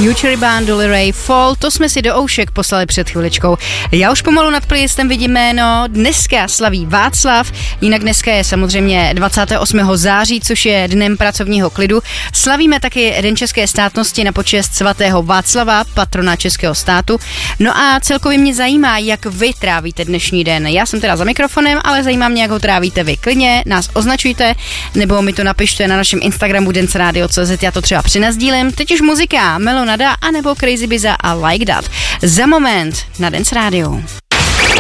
Future Band, Dolly Ray, Fall, to jsme si do oušek poslali před chviličkou. Já už pomalu nad playlistem vidím jméno, dneska slaví Václav, jinak dneska je samozřejmě 28. září, což je dnem pracovního klidu. Slavíme taky Den české státnosti na počest svatého Václava, patrona českého státu. No a celkově mě zajímá, jak vy trávíte dnešní den. Já jsem teda za mikrofonem, ale zajímá mě, jak ho trávíte vy. Klidně nás označujte, nebo mi to napište na našem Instagramu danceradio.cz, já to třeba přinazdílím. Teď už muzika, Melonada, anebo Crazy Biza a Like That. Za moment na Dance Radio.